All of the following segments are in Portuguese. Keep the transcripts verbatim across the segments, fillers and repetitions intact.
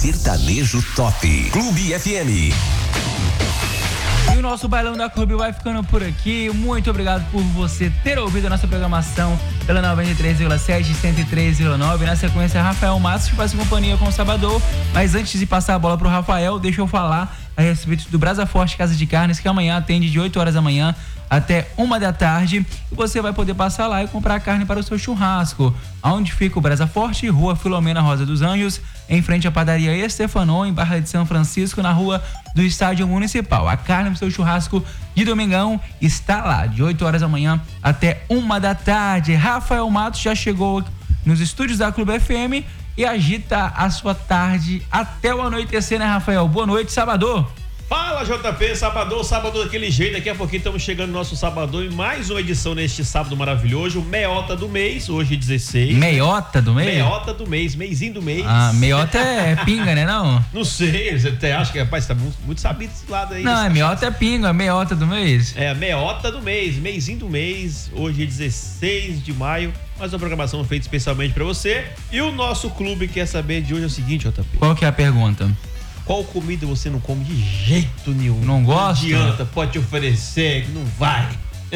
sertanejo top. Clube F M. E o nosso bailão da Clube vai ficando por aqui. Muito obrigado por você ter ouvido a nossa programação pela noventa e três vírgula sete e cento e três vírgula nove. Na sequência, Rafael Matos, que faz companhia com o Sabadão. Mas antes de passar a bola pro Rafael, deixa eu falar a respeito do Brasa Forte Casa de Carnes, que amanhã atende de oito horas da manhã até uma da tarde. E você vai poder passar lá e comprar carne para o seu churrasco. Onde fica o Brasa Forte? Rua Filomena Rosa dos Anjos, em frente à padaria Estefanô, em Barra de São Francisco, na rua do Estádio Municipal. A carne do seu churrasco de domingão está lá, de oito horas da manhã até uma da tarde. Rafael Matos já chegou nos estúdios da Clube F M e agita a sua tarde até o anoitecer, né, Rafael? Boa noite, Sabadão. Fala, J P, Sabadão, sábado daquele jeito. Daqui a pouquinho estamos chegando no nosso Sabadão em mais uma edição neste sábado maravilhoso, Meiota do mês, hoje dezesseis. Meiota do mês? Meiota do mês, mêsinho do mês. Ah, meiota é pinga, né, não? Não sei, você até acha que, rapaz, tá muito, muito sabido desse lado aí. Não, é meiota é pinga, é meiota do mês. É, meiota do mês, mêsinho do mês, hoje é dezesseis de maio. Mais uma programação feita especialmente pra você. E o nosso clube quer saber de hoje é o seguinte, J P. Qual que é a pergunta? Qual comida você não come de jeito nenhum? Não gosta? Não adianta, pode te oferecer, que não vai.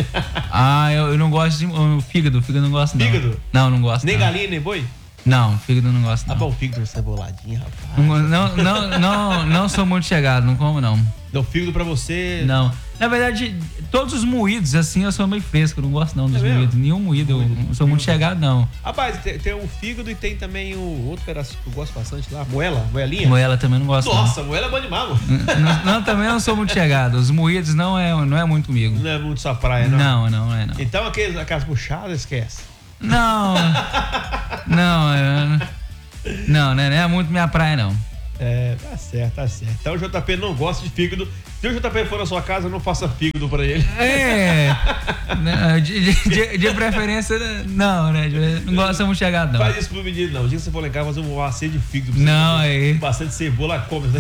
Ah, eu, eu não gosto de uh, fígado, fígado não gosto não. Fígado? Não, não gosto. Nem não. galinha, nem boi? Não, fígado não gosto não. Ah, bom, fígado ceboladinho, rapaz. Não, não, não, não, não sou muito chegado, não como não. Não, fígado pra você... Não. Na verdade, todos os moídos, assim, eu sou meio fresco, eu não gosto não dos é moídos. Nenhum moído, eu não sou muito chegado não. Rapaz, tem, tem um fígado e tem também o outro pedaço que eu gosto bastante lá, moela, moelinha. Moela também não gosto. Nossa, não. moela é bom demais, mano. Não, não, também não sou muito chegado. Os moídos não é, não é muito comigo. Não é muito sua praia, não? Não, não é não. Então aqueles, aquelas buchadas, esquece. Não, não, é, não, não é muito minha praia não. É, tá certo, tá certo. Então o J P não gosta de fígado. Se o J P for na sua casa, não faça fígado pra ele. É, de, de, de preferência, não, né? Não gosta muito chegado, não. Faz isso pro menino, não. O dia que você for lá em casa, fazer um acê de fígado. Não, aí. Bastante cebola, come, né?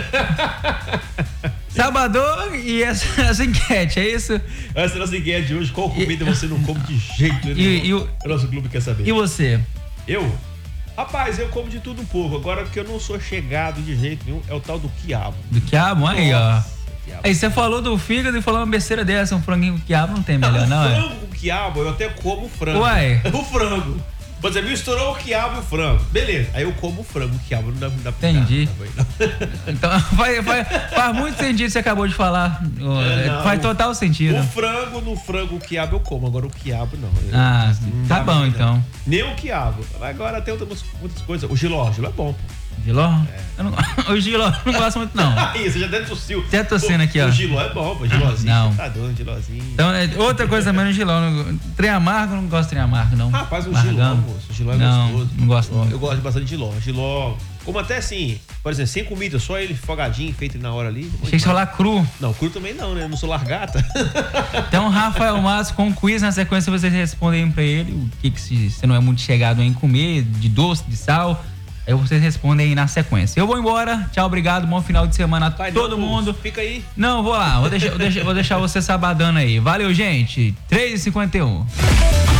Sabadão e essa, essa enquete, é isso? Essa é a nossa enquete de hoje. Qual comida e, você não come de jeito nenhum? E, e o, o nosso clube quer saber. E você? Eu? Rapaz, eu como de tudo um pouco. Agora, o que eu não sou chegado de jeito nenhum é o tal do quiabo. Do quiabo? Aí, Nossa, ó. quiabo. Aí você falou do fígado e falou uma besteira dessa, um franguinho com quiabo não tem melhor, não, é? Frango com quiabo, eu até como frango. Uai. O frango. Você misturou o quiabo e o frango. Beleza. Aí eu como o frango, o quiabo não dá, não dá pra Entendi. Não, então, faz, faz, faz muito sentido você acabou de falar. É, não, faz total sentido. O frango, no frango, o quiabo eu como. Agora o quiabo não. Ah, não tá bom então. Não. Nem o quiabo. Agora tem outras, muitas coisas. O giló, o giló é bom, pô. Giló? É. Eu não, o giló eu não gosto muito, não. Aí, você já deve tossir. Até tossindo aqui, ó. O giló é bom, pô. Gilózinho. Não. Tá doido, gilózinho. Então, é, outra coisa também no giló. Não, trem amargo, não gosto de trem amargo, não. Rapaz, o Margão. giló, moço. O giló é não, gostoso. Não gosto, não. Eu gosto bastante de giló. Giló, como até assim, por exemplo, sem comida, só ele fogadinho, feito na hora ali. Achei que você falar cru. Não, cru também não, né? Eu não sou largata. Então, Rafael Matos, com um quiz na sequência, vocês respondem pra ele o que, que se você não é muito chegado em comer, de doce, de sal. Aí vocês respondem aí na sequência. Eu vou embora. Tchau, obrigado. Bom final de semana a Vai, todo não, mundo. Fica aí. Não, vou lá. Vou deixar, vou deixar, vou deixar você sabadando aí. Valeu, gente. três e cinquenta e um.